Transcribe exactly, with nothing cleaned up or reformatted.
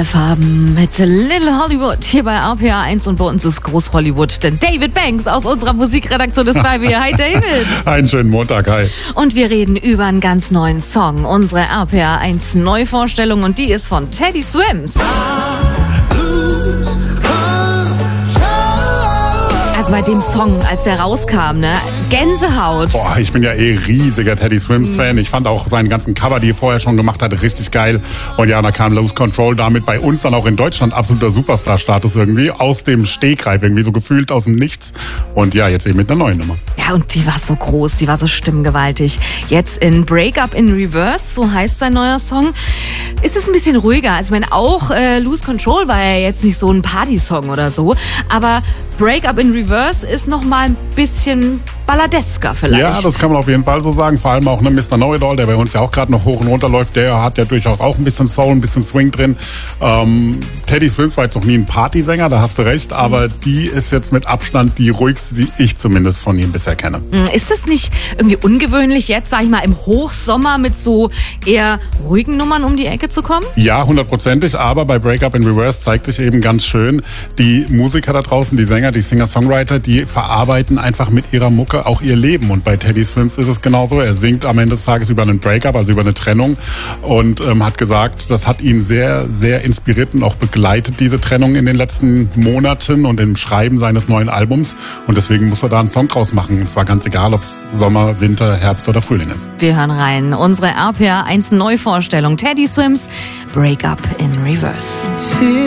Alle Farben mit Little Hollywood hier bei R P R eins und bei uns ist Groß Hollywood, denn David Banks aus unserer Musikredaktion ist bei mir. Hi David. Einen schönen Montag, hi. Und wir reden über einen ganz neuen Song, unsere R P R eins Neuvorstellung und die ist von Teddy Swims. Also bei dem Song, als der rauskam, ne? Gänsehaut. Boah, ich bin ja eh riesiger Teddy Swims-Fan. Ich fand auch seinen ganzen Cover, die er vorher schon gemacht hatte, richtig geil. Und ja, da kam Lose Control damit bei uns dann auch in Deutschland absoluter Superstar-Status irgendwie. Aus dem Stegreif, irgendwie so gefühlt aus dem Nichts. Und ja, jetzt eben mit einer neuen Nummer. Ja, und die war so groß, die war so stimmgewaltig. Jetzt in Break Up in Reverse, so heißt sein neuer Song, ist es ein bisschen ruhiger. Also ich meine, auch äh, Lose Control war ja jetzt nicht so ein Party-Song oder so. Aber Break Up in Reverse ist noch mal ein bisschen balladesker vielleicht. Ja, das kann man auf jeden Fall so sagen. Vor allem auch ne, Mister Know-It-All, der bei uns ja auch gerade noch hoch und runter läuft, der hat ja durchaus auch ein bisschen Soul, ein bisschen Swing drin. Ähm, Teddy Swims war jetzt noch nie ein Partysänger, da hast du recht, aber die ist jetzt mit Abstand die ruhigste, die ich zumindest von ihm bisher kenne. Ist das nicht irgendwie ungewöhnlich jetzt, sag ich mal, im Hochsommer mit so eher ruhigen Nummern um die Ecke zu kommen? Ja, hundertprozentig, aber bei Break Up in Reverse zeigt sich eben ganz schön, die Musiker da draußen, die Sänger, die Singer-Songwriter, die verarbeiten einfach mit ihrer Mucke auch ihr Leben. Und bei Teddy Swims ist es genauso. Er singt am Ende des Tages über einen Breakup, also über eine Trennung und ähm, hat gesagt, das hat ihn sehr, sehr inspiriert und auch begleitet, diese Trennung in den letzten Monaten und im Schreiben seines neuen Albums. Und deswegen muss er da einen Song draus machen. Und zwar ganz egal, ob es Sommer, Winter, Herbst oder Frühling ist. Wir hören rein. Unsere R P R eins Neuvorstellung. Teddy Swims, Break Up in Reverse.